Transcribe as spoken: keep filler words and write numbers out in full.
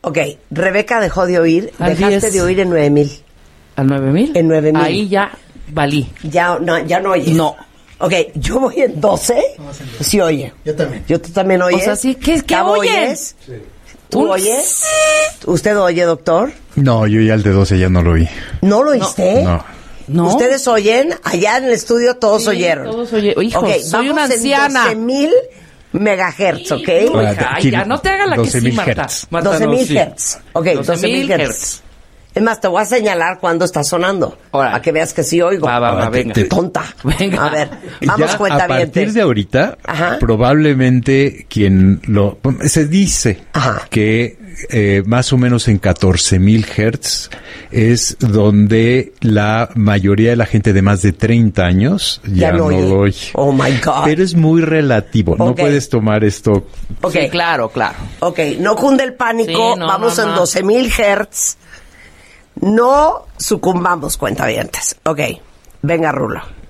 Ok, Rebeca dejó de oír. Al Dejaste diez. de oír en nueve mil. ¿Al nueve mil? En nueve mil. Ahí ya valí. Ya no, ya no oyes. No. Ok, yo voy en doce. Sí oye. Yo también. Yo tú también oyes. O sea, sí, ¿qué- qué ¿Cabo oyen? oyes? Sí. ¿Tú Un- oyes? ¿Usted oye, doctor? No, yo ya el de doce ya no lo oí. ¿No lo oíste? No. No. ¿Ustedes oyen? Allá en el estudio todos Sí, oyeron. todos oye- Hijo, Ok, soy vamos una anciana. en doce mil megahertz, ¿ok? No, hija, ay, ya, no te hagas la que doce sí, mil Marta. hertz. Marta, doce no, mil sí. hertz. Ok, doce mil hertz. hertz. Es más, te voy a señalar cuando está sonando. Órale. Para que veas que sí oigo. Va, va, va, Ah, te- venga. te- Tonta. Venga. A ver, vamos Ya, cuenta a bien. partir de ahorita, Ajá. probablemente quien lo... Se dice Ajá. que eh, más o menos en catorce mil hertz es donde la mayoría de la gente de más de treinta años ya, Ya no no oye. lo oye. Oh, my God. Pero es muy relativo. No Ok. puedes tomar esto... Ok, Sí, claro, claro. ok, no cunde el pánico. Sí, no, vamos no, en no. doce mil hertz. No sucumbamos, cuentavientes. Ok, venga, Rulo.